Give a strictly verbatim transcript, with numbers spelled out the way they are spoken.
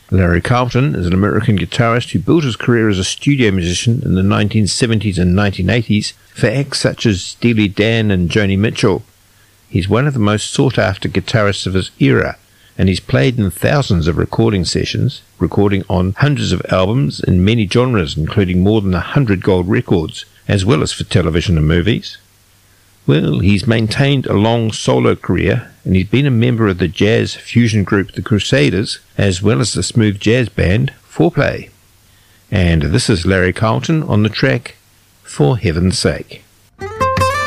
Larry Carlton is an American guitarist who built his career as a studio musician in the nineteen seventies and nineteen eighties for acts such as Steely Dan and Joni Mitchell. He's one of the most sought-after guitarists of his era, and he's played in thousands of recording sessions, recording on hundreds of albums in many genres, including more than a hundred gold records, as well as for television and movies. Well, he's maintained a long solo career, and he's been a member of the jazz fusion group The Crusaders, as well as the smooth jazz band Foreplay. And this is Larry Carlton on the track For Heaven's Sake.